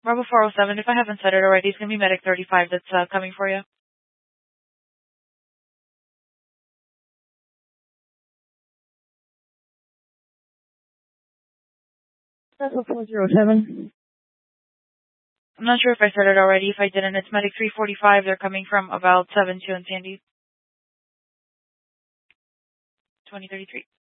Bravo 407, if I haven't said it already, it's going to be Medic 35 that's coming for you. Bravo 407. I'm not sure if I said it already. If I didn't, it's Medic 345. They're coming from about 7-2 in Sandy. 2033.